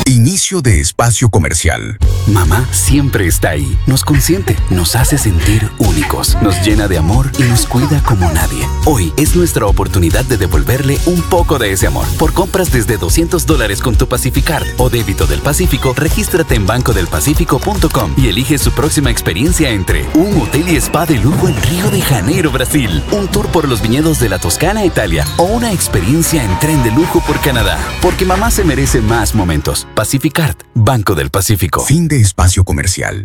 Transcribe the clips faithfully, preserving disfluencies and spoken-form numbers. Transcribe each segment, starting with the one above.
Inicio de espacio comercial. Mamá siempre está ahí. Nos consiente, nos hace sentir únicos, nos llena de amor y nos cuida como nadie. Hoy es nuestra oportunidad de devolverle un poco de ese amor. Por compras desde doscientos dólares con tu Pacificard o débito del Pacífico, regístrate en banco del pacífico punto com y elige su próxima experiencia entre un hotel y spa de lujo en Río de Janeiro, Brasil, un tour por los viñedos de la Toscana, Italia, o una experiencia en tren de lujo por Canadá. Porque mamá se merece más momentos. Pacificard, Banco del Pacífico. Fin de espacio comercial.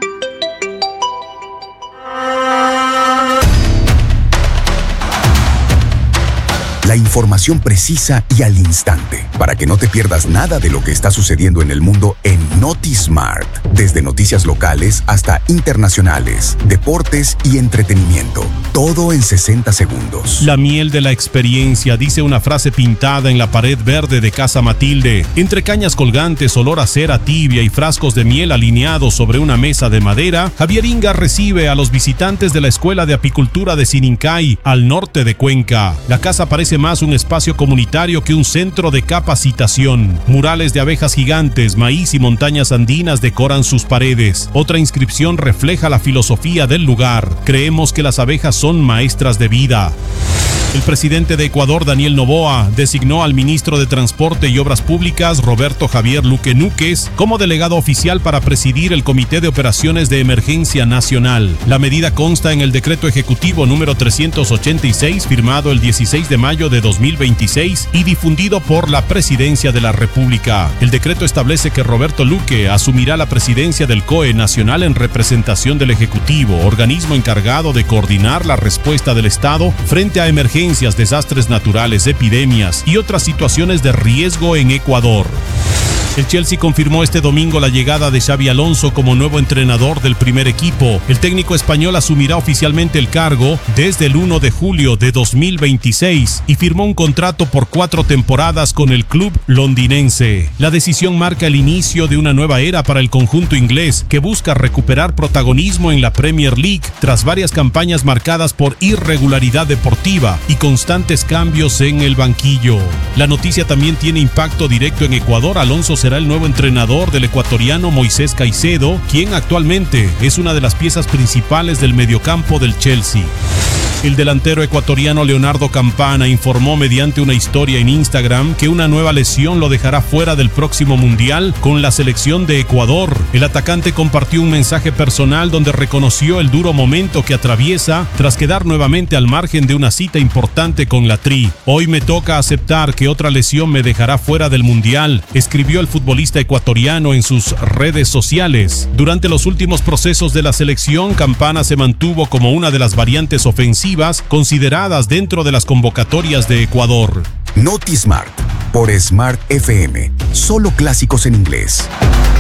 La información precisa y al instante, para que no te pierdas nada de lo que está sucediendo en el mundo en NotiSmart. Desde noticias locales hasta internacionales, deportes y entretenimiento. Todo en sesenta segundos. La miel de la experiencia, dice una frase pintada en la pared verde de Casa Matilde. Entre cañas colgantes, olor a cera tibia y frascos de miel alineados sobre una mesa de madera, Javier Inga recibe a los visitantes de la Escuela de Apicultura de Sinincay, al norte de Cuenca. La casa parece más un espacio comunitario que un centro de capacitación. Murales de abejas gigantes, maíz y montañas andinas decoran sus paredes. Otra inscripción refleja la filosofía del lugar. Creemos que las abejas son maestras de vida. El presidente de Ecuador, Daniel Noboa, designó al ministro de Transporte y Obras Públicas, Roberto Javier Luque Núquez, como delegado oficial para presidir el Comité de Operaciones de Emergencia Nacional. La medida consta en el decreto ejecutivo número trescientos ochenta y seis, firmado el dieciséis de mayo de dos mil veintiséis y difundido por la Presidencia de la República. El decreto establece que Roberto Luque asumirá la presidencia del C O E Nacional en representación del Ejecutivo, organismo encargado de coordinar la respuesta del Estado frente a emergencias, desastres naturales, epidemias y otras situaciones de riesgo en Ecuador. El Chelsea confirmó este domingo la llegada de Xabi Alonso como nuevo entrenador del primer equipo. El técnico español asumirá oficialmente el cargo desde el primero de julio de dos mil veintiséis y firmó un contrato por cuatro temporadas con el club londinense. La decisión marca el inicio de una nueva era para el conjunto inglés, que busca recuperar protagonismo en la Premier League tras varias campañas marcadas por irregularidad deportiva y constantes cambios en el banquillo. La noticia también tiene impacto directo en Ecuador. Alonso será el nuevo entrenador del ecuatoriano Moisés Caicedo, quien actualmente es una de las piezas principales del mediocampo del Chelsea. El delantero ecuatoriano Leonardo Campana informó mediante una historia en Instagram que una nueva lesión lo dejará fuera del próximo Mundial con la selección de Ecuador. El atacante compartió un mensaje personal donde reconoció el duro momento que atraviesa tras quedar nuevamente al margen de una cita importante con la Tri. Hoy me toca aceptar que otra lesión me dejará fuera del Mundial, escribió el futbolista ecuatoriano en sus redes sociales. Durante los últimos procesos de la selección, Campana se mantuvo como una de las variantes ofensivas consideradas dentro de las convocatorias de Ecuador. NotiSmart por Smart F M. Solo clásicos en inglés.